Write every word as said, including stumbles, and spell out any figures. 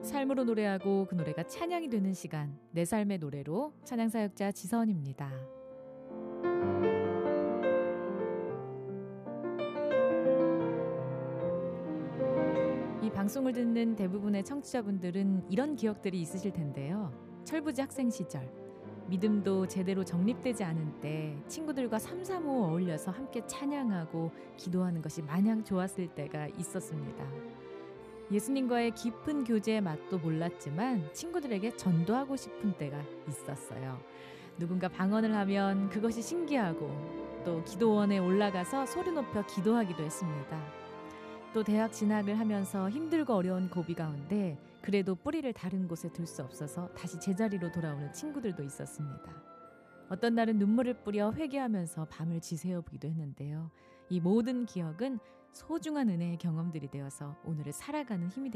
삶으로 노래하고 그 노래가 찬양이 되는 시간, 내 삶의 노래로 찬양사역자 지선입니다. 이 방송을 듣는 대부분의 청취자분들은 이런 기억들이 있으실 텐데요. 철부지 학생 시절, 믿음도 제대로 정립되지 않은 때 친구들과 삼삼오오 어울려서 함께 찬양하고 기도하는 것이 마냥 좋았을 때가 있었습니다. 예수님과의 깊은 교제의 맛도 몰랐지만 친구들에게 전도하고 싶은 때가 있었어요. 누군가 방언을 하면 그것이 신기하고 또 기도원에 올라가서 소리 높여 기도하기도 했습니다. 또 대학 진학을 하면서 힘들고 어려운 고비 가운데 그래도 뿌리를 다른 곳에 둘 수 없어서 다시 제자리로 돌아오는 친구들도 있었습니다. 어떤 날은 눈물을 뿌려 회개하면서 밤을 지새워 보기도 했는데요. 이 모든 기억은 소중한 은혜의 경험들이 되어서 오늘을 살아가는 힘이